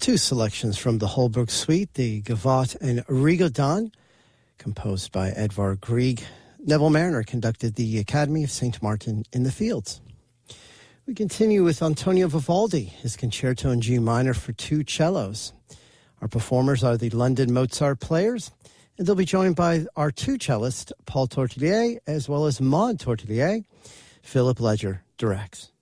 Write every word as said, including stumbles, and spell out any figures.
Two selections from the Holberg Suite, the Gavotte and Rigodon, composed by Edvard Grieg. Neville Mariner conducted the Academy of Saint Martin in the Fields. We continue with Antonio Vivaldi, his Concerto in G minor for two cellos. Our performers are the London Mozart Players, and they'll be joined by our two cellists, Paul Tortelier, as well as Maud Tortelier. Philip Ledger directs.